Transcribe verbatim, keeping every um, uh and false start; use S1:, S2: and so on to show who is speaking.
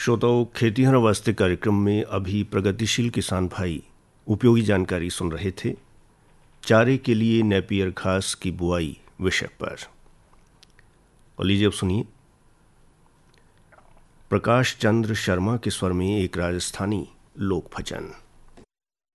S1: श्रोताओं, खेतिहर वास्ते कार्यक्रम में अभी प्रगतिशील किसान भाई उपयोगी जानकारी सुन रहे थे। चारे के लिए नेपियर घास की बुआई विषय पर। और लीजिए अब सुनिए प्रकाश चंद्र शर्मा के स्वर में एक राजस्थानी लोक भजन।